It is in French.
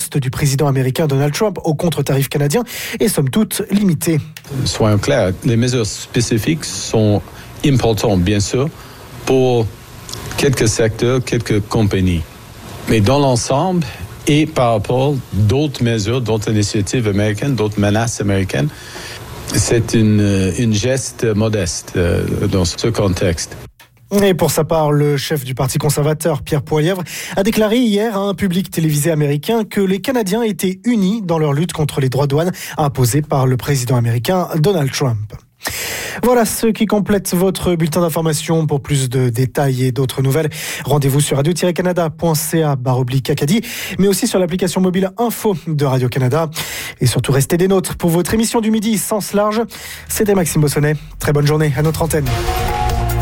riposte du président américain Donald Trump aux contre-tarifs canadiens est somme toute limitée. Soyons clairs, les mesures spécifiques sont importantes, bien sûr, pour quelques secteurs, quelques compagnies. Mais dans l'ensemble, et par rapport à d'autres mesures, d'autres initiatives américaines, d'autres menaces américaines, c'est une geste modeste dans ce contexte. Et pour sa part, le chef du Parti conservateur, Pierre Poilievre, a déclaré hier à un public télévisé américain que les Canadiens étaient unis dans leur lutte contre les droits de douane imposés par le président américain Donald Trump. Voilà ce qui complète votre bulletin d'information. Pour plus de détails et d'autres nouvelles, rendez-vous sur radio-canada.ca/Acadie, mais aussi sur l'application mobile Info de Radio-Canada. Et surtout, restez des nôtres pour votre émission du midi Sens Large. C'était Maxime Bossonnet. Très bonne journée à notre antenne.